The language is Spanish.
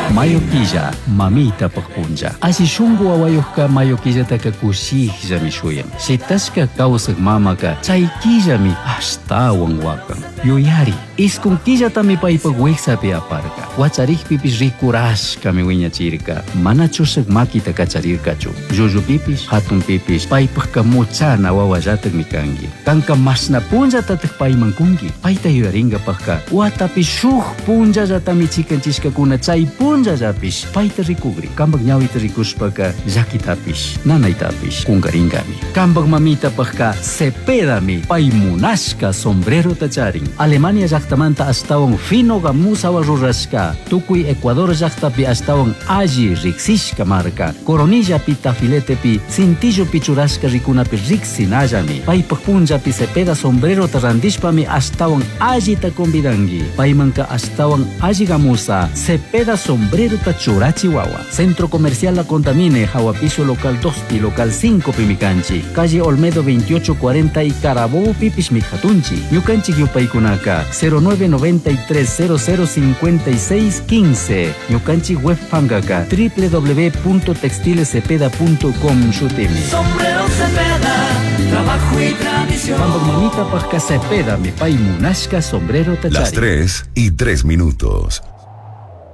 Mayoquilla, mamita pagpunja. Asi shungu awayuhka mayoquilla taka kushihja mi shuyan. Si taska kausak mamaka, chaykilla mi hasta wangwakan. Yuyari, iskun killa tami paipagweksa pi aparka. Wacharik pipis rikurashka mi wiñachirka. Mana chusak makita kacharirkachu. Yuyu pipis, hatun pipis, paipagka muchana wawallatak mi kangi. Kanka masna punja tatak paimankungi. Paita yuyaringa pagka. Watapi shuk punja jatami chikanchishka kuna chay punja japis. Paita rikugri. Kambag nyawita rikushpaka jakitapish. Nanaitapish. Kungaringami. Kambag mamita pagka sepedami. Paimunashka sombrero tacharing. Alemania llaqtamanta astawan fino gamusawa rurashka. Tukuy Ecuador llaqtapi astawan alli riksishka marka. Coronilla pi tafilete pi cintillo pichurashka rikunapi riksinallami. Paypaq punjapi sepeda sombrero tarandishpami astawan alli ta convidangi. Paymanka astawan alli gamusa sepeda sombrero ta churachi wawa. Centro Comercial La Contamine, Hawapiso local 2 local 5 pimikanchi. Calle Olmedo 2840 y Carabobo pipis mikhatunchi. Ñukanchik yupaykunaka 0993005615. Ñukanchik webpangaka www.textilesepeda.com shutimi. Sombrero Cepeda, trabajo y tradición. Cuando mamita pasca Cepeda mi pay munashka sombrero tachari. Las 3:03.